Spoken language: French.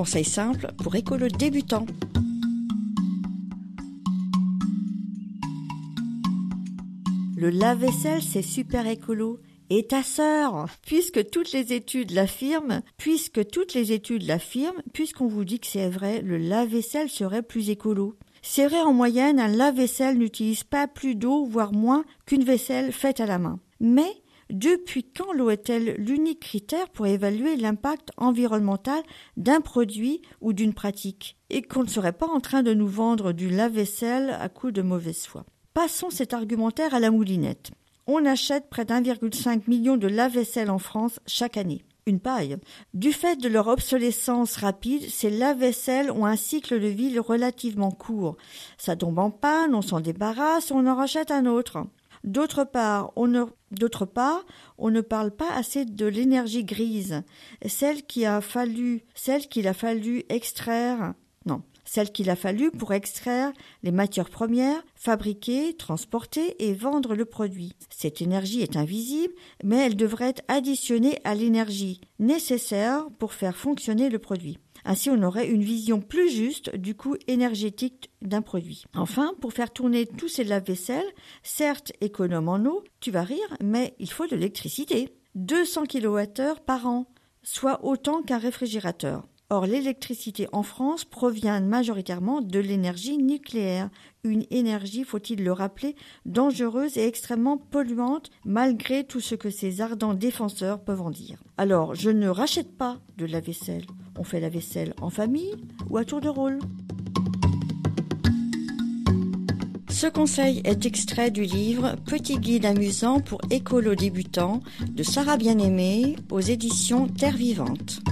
conseils simples pour écolo débutants. Le lave-vaisselle, c'est super écolo. Et ta sœur, puisque toutes les études l'affirment, puisqu'on vous dit que c'est vrai, le lave-vaisselle serait plus écolo. C'est vrai, en moyenne, un lave-vaisselle n'utilise pas plus d'eau, voire moins, qu'une vaisselle faite à la main. Mais, depuis quand l'eau est-elle l'unique critère pour évaluer l'impact environnemental d'un produit ou d'une pratique? Et qu'on ne serait pas en train de nous vendre du lave-vaisselle à coup de mauvaise foi. Passons cet argumentaire à la moulinette. On achète près d'1,5 million de lave-vaisselle en France chaque année. Une paille. Du fait de leur obsolescence rapide, ces lave-vaisselles ont un cycle de vie relativement court. Ça tombe en panne, on s'en débarrasse, on en rachète un autre. D'autre part, on ne parle pas assez de l'énergie grise, celle qu'il a fallu pour extraire les matières premières, fabriquer, transporter et vendre le produit. Cette énergie est invisible, mais elle devrait être additionnée à l'énergie nécessaire pour faire fonctionner le produit. Ainsi, on aurait une vision plus juste du coût énergétique d'un produit. Enfin, pour faire tourner tous ces lave-vaisselle, certes économes en eau, tu vas rire, mais il faut de l'électricité. 200 kWh par an, soit autant qu'un réfrigérateur. Or, l'électricité en France provient majoritairement de l'énergie nucléaire, une énergie, faut-il le rappeler, dangereuse et extrêmement polluante, malgré tout ce que ces ardents défenseurs peuvent en dire. Alors, je ne rachète pas de lave-vaisselle. On fait la vaisselle en famille ou à tour de rôle. Ce conseil est extrait du livre « Petit guide amusant pour écolo débutants » de Sarah Bien-Aimée aux éditions Terre Vivante.